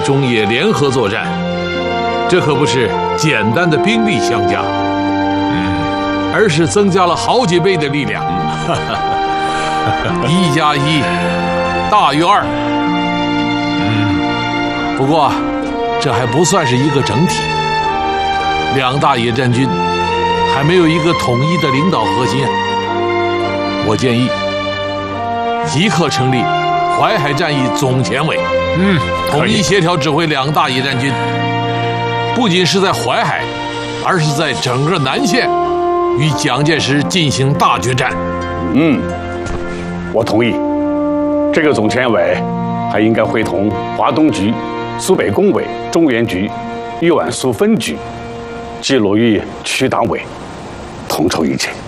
中野联合作战，这可不是简单的兵力相加，而是增加了好几倍的力量。1+1大于2。不过这还不算是一个整体，两大野战军还没有一个统一的领导核心。我建议即刻成立淮海战役总前委，统一协调指挥两大野战军，不仅是在淮海，而是在整个南线与蒋介石进行大决战。 我同意。这个总前委还应该会同华东局、苏北工委、中原局、豫皖苏分局及鲁豫区党委统筹一切。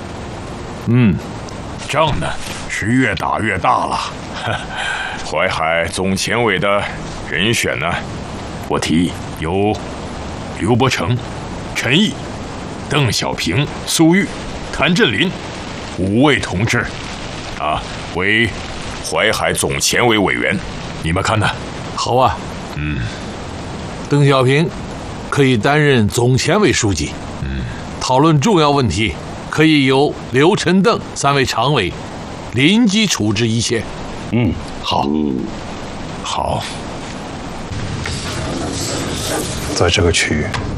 仗呢是越打越大了。淮海总前委的人选呢，我提议由刘伯承、陈毅、邓小平、苏玉、谭震林5位同志，为淮海总前委委员，你们看呢？ 好啊，邓小平可以担任总前委书记，讨论重要问题可以由刘、陈、邓3位常委临机处置一切。 好，好。 在这个区域，